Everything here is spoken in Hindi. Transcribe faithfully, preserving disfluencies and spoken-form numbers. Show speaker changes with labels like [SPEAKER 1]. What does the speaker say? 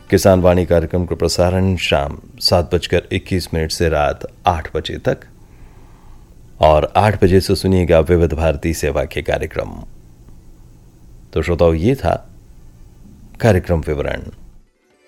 [SPEAKER 1] किसान वाणी कार्यक्रम का प्रसारण शाम सात बजकर इक्कीस मिनट से रात आठ बजे तक, और आठ बजे से सुनिएगा विविध भारती सेवा के कार्यक्रम। तो श्रोताओं, ये था कार्यक्रम विवरण।